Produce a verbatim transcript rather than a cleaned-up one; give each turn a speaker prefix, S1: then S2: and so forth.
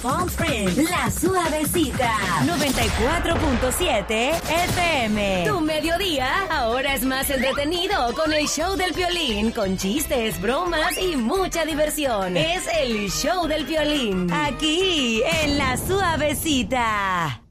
S1: Palm Springs. La Suavecita. noventa y cuatro punto siete F M. Tu mediodía ahora es más entretenido con el show del Piolín, con chistes, bromas y mucha diversión. Es el show del Piolín, aquí en La Suavecita.